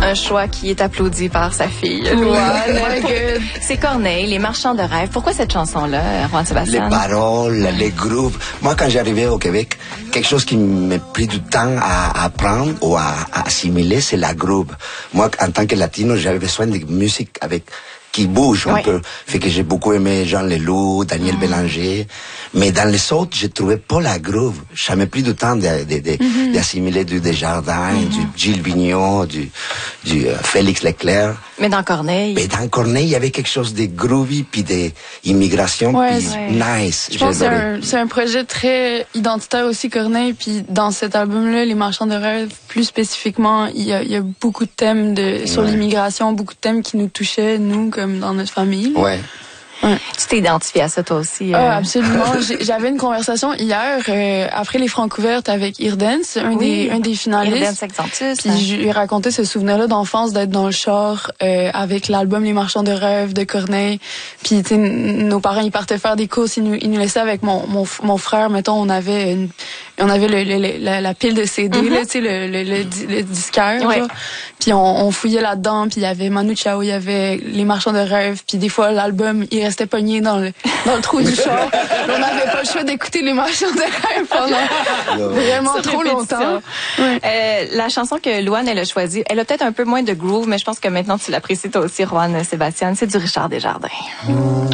un choix qui est applaudi par sa fille, Louane. C'est Corneille, Les Marchands de rêve. Pourquoi cette chanson-là, Juan Sebastian? Les paroles, les grooves. Moi, quand j'arrivais au Québec, quelque chose qui m'a pris du temps à apprendre ou à assimiler, c'est la groove. Moi, en tant que latino, j'avais besoin de musique qui bouge un peu. Fait que j'ai beaucoup aimé Jean Leloup, Daniel Bélanger. Mais dans les autres, je trouvais pas la groove. J'avais plus de temps d'assimiler du Desjardins, du Gilles Vigneault, du Félix Leclerc. Mais dans Corneille. Mais dans Corneille, il y avait quelque chose de groovy puis d'immigration puis nice. Je pense que c'est un projet très identitaire aussi, Corneille. Puis dans cet album-là, Les Marchands de rêve, plus spécifiquement, il y a beaucoup de thèmes sur l'immigration, beaucoup de thèmes qui nous touchaient, nous, comme dans notre famille. Ouais. Ouais. Tu t'es identifié à ça toi aussi? Absolument. J'avais une conversation hier après les Francouvertes avec Irdens, un des finalistes. Irdens Accentus. Puis je lui ai raconté ce souvenir-là d'enfance d'être dans le char avec l'album Les Marchands de rêve de Corneille. Puis tu sais, nos parents ils partaient faire des courses, ils nous laissaient avec mon frère. Mettons, on avait la pile de CD là, tu sais le disquaire. Genre. Puis on fouillait là-dedans. Puis il y avait Manu Chao, il y avait Les Marchands de rêve. Puis des fois l'album il restait pogné dans le trou du char. On n'avait pas le choix d'écouter Les Marchands de rêve pendant vraiment trop longtemps. La chanson que Louane elle a choisie, elle a peut-être un peu moins de groove, mais je pense que maintenant tu l'apprécies toi aussi, Juan Sebastian. C'est du Richard Desjardins.